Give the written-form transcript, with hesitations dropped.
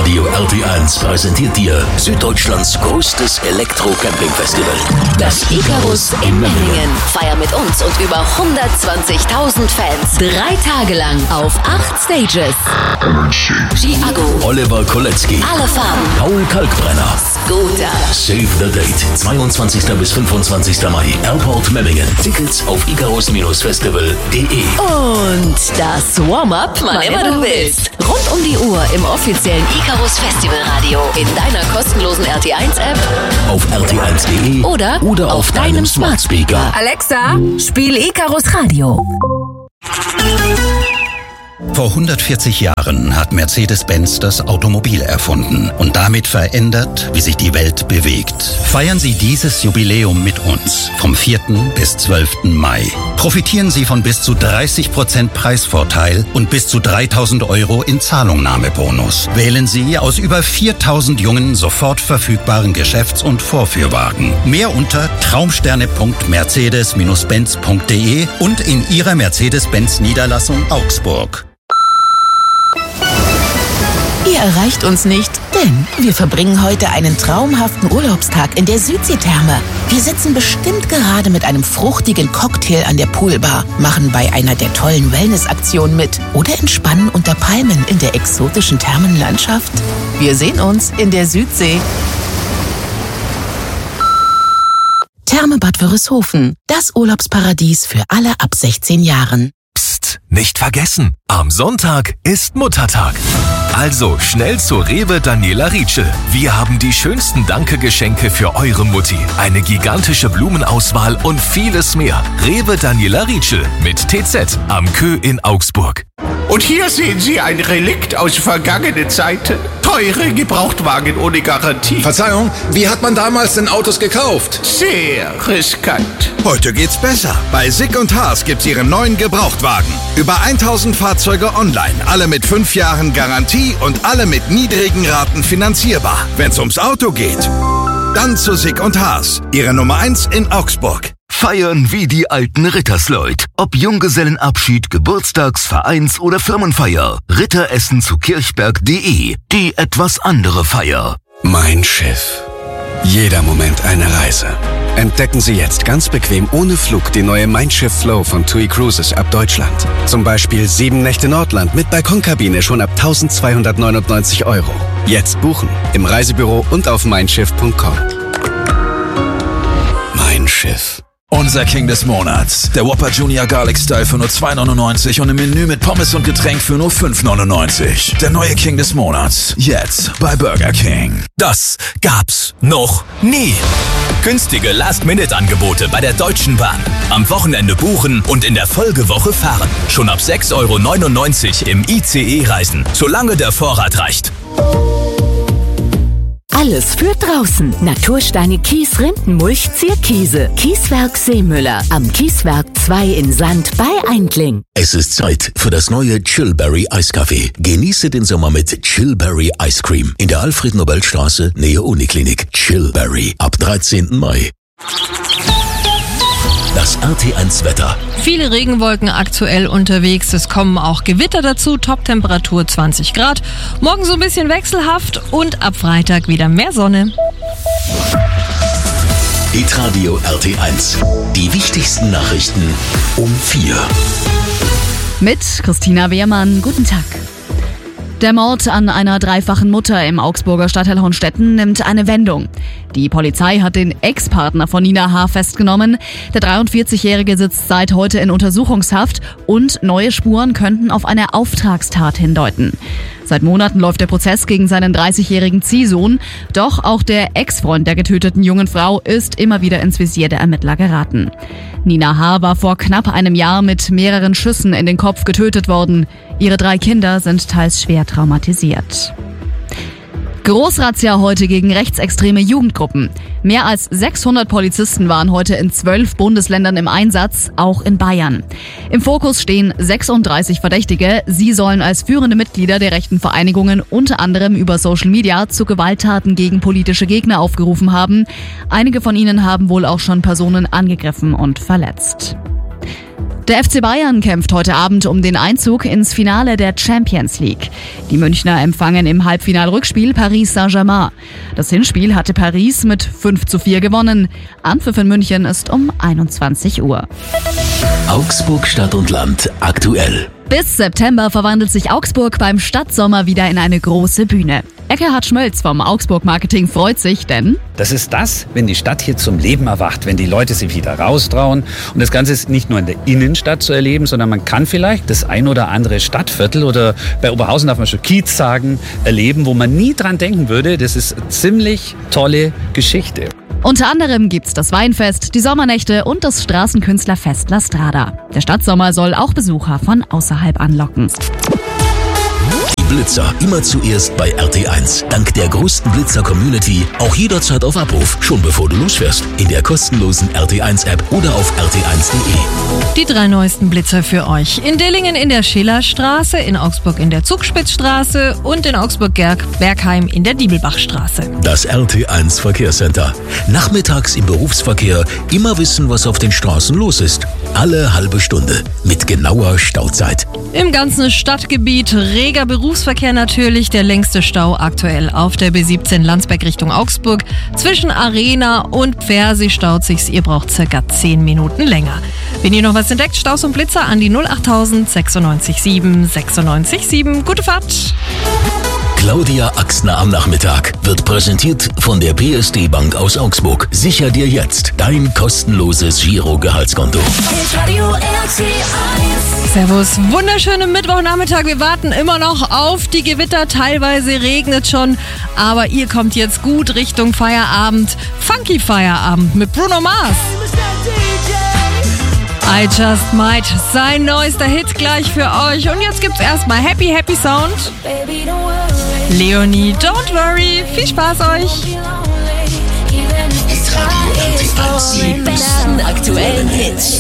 Radio RT1 präsentiert dir Süddeutschlands größtes Elektro-Camping-Festival. Das Icarus in Memmingen. Feier mit uns und über 120.000 Fans. 3 Tage lang auf 8 Stages. Chiago, Oliver Kolecki, Alle Farben, Paul Kalkbrenner, Scooter. Save the Date. 22. bis 25. Mai. Airport Memmingen. Tickets auf icarus-festival.de. Und das Warm-up, wann immer du willst. Rund um die Uhr im offiziellen Icarus Festival Radio. In deiner kostenlosen RT1-App. Auf RT1.de oder auf deinem Smart Speaker. Alexa, spiel Icarus Radio. Vor 140 Jahren hat Mercedes-Benz das Automobil erfunden und damit verändert, wie sich die Welt bewegt. Feiern Sie dieses Jubiläum mit uns vom 4. bis 12. Mai. Profitieren Sie von bis zu 30% Preisvorteil und bis zu 3.000 € in Zahlungnahmebonus. Wählen Sie aus über 4.000 jungen, sofort verfügbaren Geschäfts- und Vorführwagen. Mehr unter traumsterne.mercedes-benz.de und in Ihrer Mercedes-Benz-Niederlassung Augsburg. Ihr erreicht uns nicht, denn wir verbringen heute einen traumhaften Urlaubstag in der Südseetherme. Wir sitzen bestimmt gerade mit einem fruchtigen Cocktail an der Poolbar, machen bei einer der tollen Wellnessaktionen mit oder entspannen unter Palmen in der exotischen Thermenlandschaft. Wir sehen uns in der Südsee. Therme Bad Wörishofen, das Urlaubsparadies für alle ab 16 Jahren. Psst, nicht vergessen, am Sonntag ist Muttertag. Also schnell zur Rewe Daniela Rietschel. Wir haben die schönsten Danke-Geschenke für eure Mutti. Eine gigantische Blumenauswahl und vieles mehr. Rewe Daniela Rietschel mit TZ am Kö in Augsburg. Und hier sehen Sie ein Relikt aus vergangenen Zeiten. Teure Gebrauchtwagen ohne Garantie. Verzeihung, wie hat man damals denn Autos gekauft? Sehr riskant. Heute geht's besser. Bei Sick & Haas gibt's Ihren neuen Gebrauchtwagen. Über 1000 Fahrzeuge online, alle mit 5 Jahren Garantie und alle mit niedrigen Raten finanzierbar. Wenn's ums Auto geht, dann zu Sick & Haas. Ihre Nummer 1 in Augsburg. Feiern wie die alten Rittersleut. Ob Junggesellenabschied, Geburtstags-, Vereins- oder Firmenfeier. Ritteressen zu kirchberg.de. Die etwas andere Feier. Mein Schiff. Jeder Moment eine Reise. Entdecken Sie jetzt ganz bequem ohne Flug die neue Mein Schiff Flow von TUI Cruises ab Deutschland. Zum Beispiel 7 Nächte Nordland mit Balkonkabine schon ab 1.299 €. Jetzt buchen im Reisebüro und auf meinschiff.com. Mein Schiff. Unser King des Monats. Der Whopper Junior Garlic Style für nur 2,99 € und im Menü mit Pommes und Getränk für nur 5,99 €. Der neue King des Monats. Jetzt bei Burger King. Das gab's noch nie. Günstige Last-Minute-Angebote bei der Deutschen Bahn. Am Wochenende buchen und in der Folgewoche fahren. Schon ab 6,99 € im ICE reisen, solange der Vorrat reicht. Alles für draußen. Natursteine, Kies, Rindenmulch, Zierkiese. Kieswerk Seemüller. Am Kieswerk 2 in Sand bei Eindling. Es ist Zeit für das neue Chillberry Eiskaffee. Genieße den Sommer mit Chillberry Ice Cream in der Alfred-Nobel-Straße, Nähe Uniklinik. Chillberry ab 13. Mai. Das RT1-Wetter. Viele Regenwolken aktuell unterwegs. Es kommen auch Gewitter dazu. Toptemperatur 20 Grad. Morgen so ein bisschen wechselhaft und ab Freitag wieder mehr Sonne. Hitradio RT1. Die wichtigsten Nachrichten um 4. Mit Christina Wehrmann. Guten Tag. Der Mord an einer dreifachen Mutter im Augsburger Stadtteil Honstetten nimmt eine Wendung. Die Polizei hat den Ex-Partner von Nina H. festgenommen. Der 43-Jährige sitzt seit heute in Untersuchungshaft und neue Spuren könnten auf eine Auftragstat hindeuten. Seit Monaten läuft der Prozess gegen seinen 30-jährigen Ziehsohn. Doch auch der Ex-Freund der getöteten jungen Frau ist immer wieder ins Visier der Ermittler geraten. Nina H. war vor knapp einem Jahr mit mehreren Schüssen in den Kopf getötet worden. Ihre 3 Kinder sind teils schwer traumatisiert. Großrazzia heute gegen rechtsextreme Jugendgruppen. Mehr als 600 Polizisten waren heute in 12 Bundesländern im Einsatz, auch in Bayern. Im Fokus stehen 36 Verdächtige. Sie sollen als führende Mitglieder der rechten Vereinigungen unter anderem über Social Media zu Gewalttaten gegen politische Gegner aufgerufen haben. Einige von ihnen haben wohl auch schon Personen angegriffen und verletzt. Der FC Bayern kämpft heute Abend um den Einzug ins Finale der Champions League. Die Münchner empfangen im Halbfinal-Rückspiel Paris Saint-Germain. Das Hinspiel hatte Paris mit 5:4 gewonnen. Anpfiff in München ist um 21 Uhr. Augsburg Stadt und Land aktuell. Bis September verwandelt sich Augsburg beim Stadtsommer wieder in eine große Bühne. Eckhard Schmölz vom Augsburg Marketing freut sich, denn das ist das, wenn die Stadt hier zum Leben erwacht, wenn die Leute sich wieder raustrauen. Und das Ganze ist nicht nur in der Innenstadt zu erleben, sondern man kann vielleicht das ein oder andere Stadtviertel oder bei Oberhausen darf man schon Kiez sagen, erleben, wo man nie dran denken würde. Das ist eine ziemlich tolle Geschichte. Unter anderem gibt's das Weinfest, die Sommernächte und das Straßenkünstlerfest La Strada. Der Stadtsommer soll auch Besucher von außerhalb anlocken. Die Blitzer immer zuerst bei RT1. Dank der größten Blitzer-Community auch jederzeit auf Abruf, schon bevor du losfährst. In der kostenlosen RT1-App oder auf rt1.de. Die 3 neuesten Blitzer für euch. In Dillingen in der Schillerstraße, in Augsburg in der Zugspitzstraße und in Augsburg-Bergheim in der Diebelbachstraße. Das RT1 Verkehrscenter. Nachmittags im Berufsverkehr immer wissen, was auf den Straßen los ist. Alle halbe Stunde mit genauer Stauzeit. Im ganzen Stadtgebiet reger Berufsverkehr natürlich. Der längste Stau aktuell auf der B17 Landsberg Richtung Augsburg. Zwischen Arena und Pfersee staut sich's. Ihr braucht circa 10 Minuten länger. Wenn ihr noch was entdeckt, Staus und Blitzer an die 08000 96 7 96 7. Gute Fahrt! Claudia Axner am Nachmittag wird präsentiert von der PSD Bank aus Augsburg. Sicher dir jetzt dein kostenloses Giro-Gehaltskonto. Servus, wunderschönen Mittwochnachmittag. Wir warten immer noch auf die Gewitter. Teilweise regnet schon, aber ihr kommt jetzt gut Richtung Feierabend. Funky Feierabend mit Bruno Mars. I Just Might, sein neuester Hit gleich für euch. Und jetzt gibt's erstmal Happy Happy Sound. Leonie, don't worry. Viel Spaß euch. Die besten aktuellen Hits.